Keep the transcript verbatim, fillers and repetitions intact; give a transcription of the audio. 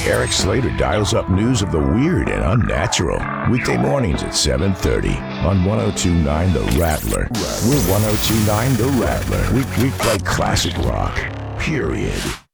Eric Slater dials up news of the weird and unnatural. Weekday mornings at seven thirty on one oh two point nine The Rattler. We're one oh two point nine The Rattler. We, we play classic rock, period.